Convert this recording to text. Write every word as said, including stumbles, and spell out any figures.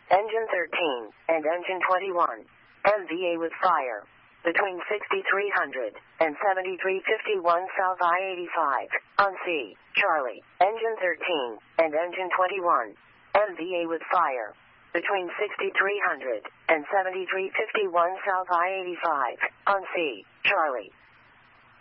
Engine thirteen, and Engine twenty-one. M V A with fire. Between sixty-three hundred and seventy-three fifty-one South I eighty-five, on C, Charlie. Engine thirteen, and Engine twenty-one. M V A with fire. Between sixty-three hundred and seventy-three fifty-one South I eighty-five, on C, Charlie.